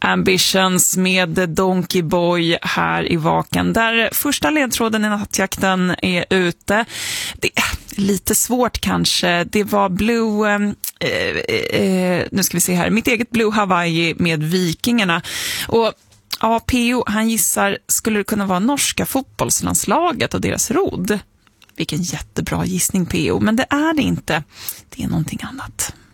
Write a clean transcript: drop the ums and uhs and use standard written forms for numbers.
Ambitions med Donkey Boy här i Vaken, där första ledtråden i nattjakten är ute. Det är lite svårt kanske. Det var Blue, nu ska vi se här, mitt eget Blue Hawaii med Vikingarna. Och ja, P.O. han gissar, skulle det kunna vara norska fotbollslandslaget och deras rodd? Vilken jättebra gissning, P.O. Men det är det inte. Det är någonting annat.